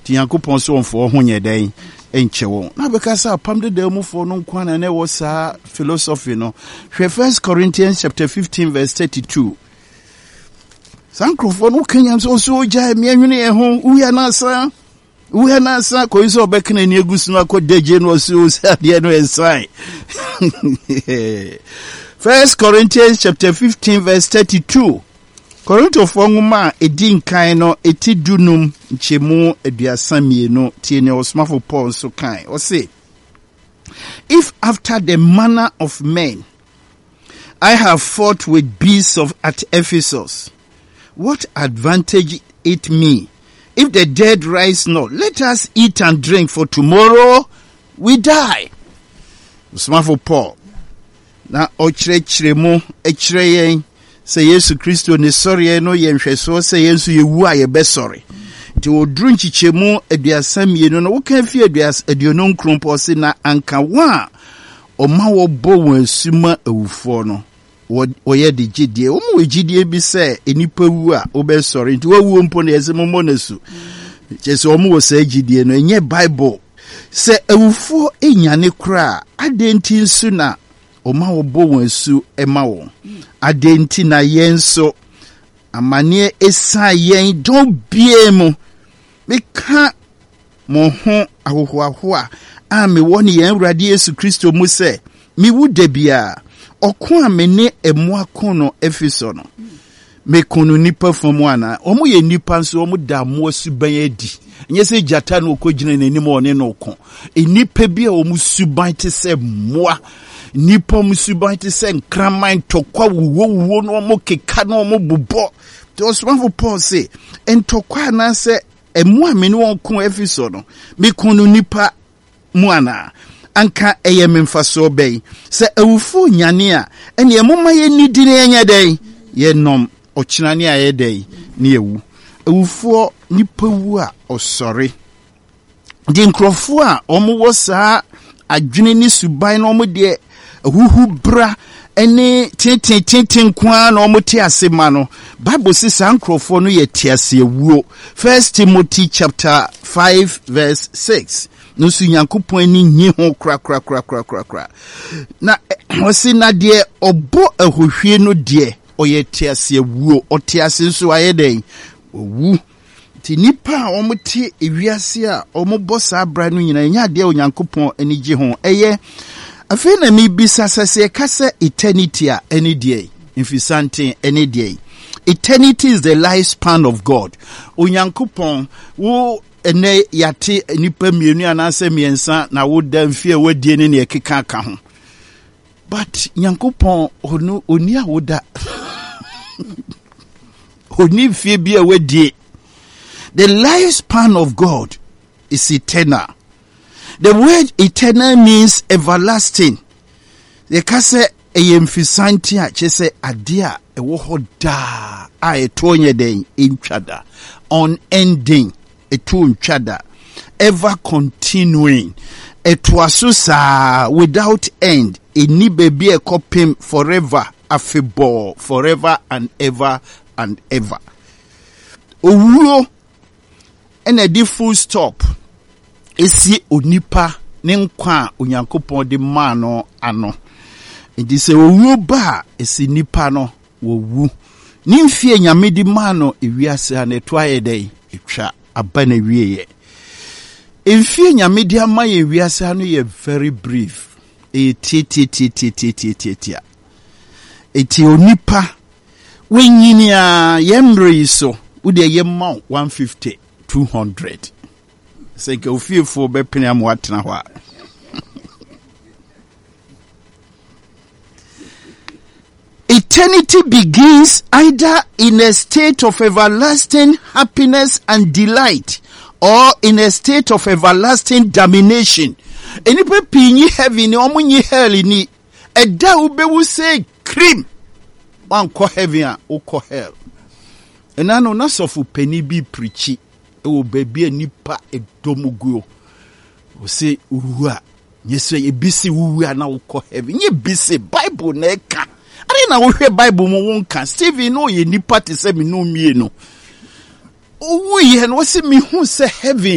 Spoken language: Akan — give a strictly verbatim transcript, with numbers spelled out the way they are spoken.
ti Yankopon so onfo ho nye den enche won na beka sa pam de dem fo no kwana na wo sa philosophy no hwe First Corinthians chapter fifteen verse thirty-two sankrofo no kanyam so so ja me anwene e ho uya na sa uya na sa ko iso obekna ni egusu no akodeje no so sa de no ensign. First Corinthians chapter fifteen verse thirty-two. Korinto fonguma edin kan no etidunum nchemu eduasam no tie ne osmafo Paul so kan. O say, if after the manner of men I have fought with beasts of at Ephesus, what advantage it me? If the dead rise not, let us eat and drink, for tomorrow we die. Osmafo Paul. Na ochre chiremu echre say Yesu Kristo ne sori no ye nhweso say Yesu yewu a ye be sori ti odru nchichemu aduasam ye no no wo kan fi aduas aduono nkrompo se na anka wa o ma wo bo won asuma awufo no wo ye de gidie wo mo gidie bi say enipa wu a wo be sori ti wo wu mpo na yesemo mo nasu chese o mo wo say gidie no enye Bible say awufo enyane kra adenti nsu na Oma obo wansu ema won adenti na yenso amane esa yen don bie mu meka mo ho ahohoaho a me woni yen Awurade Yesu Kristo mu se mi wuda bia okon amene emu akono Efeso no me kunu nipa fomu ana omo ye nipa nso omo da mo suban adi enye se jata no okogina nanim one no okon enipa bia omo suban te se moa nipa musuban te se nkraman tokwa wuwo no mo keka no mo bubo to osmanfo Paul say entokwa na se emu amene won ko Efeso no me kunu nipa mu ana anka eye memfaso bei se awufo nyane a ene emoma ye nidi ne enya dai ye nom ochinane aye dai ne ewu awufo nipa wu a osori di nkrofo a omo wo saa adwene ni suban no mo de huhu bra ene tintin tintin kwa na omote asema no Bible says ankrofo no ye tiase ewuo. First Timothy chapter five verse six. No su Yankopon ni nyi ho kra kra kra kra kra kra na osi na de obo ahohwie no de oye tiase ewuo otiase nso aye den owu ti nipa omote ewiase a omobo sa bra no nyina nya de Onyankopon ani gye ho eye afena mi bisa sase kase eternity a any day infisante any day. Eternity is the lifespan of God. Onyankopon wo ene yate nipa mienu anase miensa na wo da mfie wadie ne ne ekeka ka ho. But Nyankopon onu oni a wo da oni mfie bia wadie. The lifespan of God is eternal. The word eternal means everlasting. The kase eyemfisanti a chese adia ewo hoda a etonye den intwada unending eto ntwada ever continuing etwasusa without end eni baby e kopim forever afebo forever and ever and ever. Owuo ene di full stop esi onipa ne nkwa Onyankopon de ma no ano ndi se owuo ba esi nipa no wowu ni mfie nyame di ma no ewiase na eto ayedai etwa aba na wieye mfie nyame di ama ye ewiase no ye very brief e ti ti ti ti ti ti ti ti eti onipa wenyini a yemre so ude yemma one fifty two hundred say go feel for be peniam watna ho. Eternity begins either in a state of everlasting happiness and delight or in a state of everlasting damnation. Any pinyi heaven or munyi hell ni eda ubewu say cream one ko heaven o ko hell. Enano na sofu peni bi preachi o baby nipa edomuguo o say uwa nyese ebisi uwa na o ko heaven nye bisi Bible na eka ari na wo hwe Bible mo wonka Stephen no ye nipa te se me no mie no o wu ye no se me hu se heaven